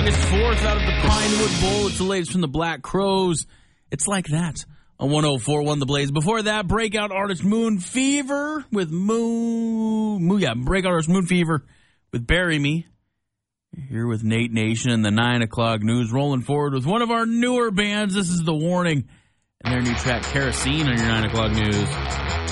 August 4th out of the Pinewood Bowl. It's the latest from the Black Crowes. It's like that on 104.1 The Blaze. Before that, breakout artist Moon Fever with breakout artist Moon Fever with Bury Me. Here with Nate Nation and the 9 o'clock news. Rolling forward with one of our newer bands. This is The Warning and their new track, Kerosene, on your 9 o'clock news.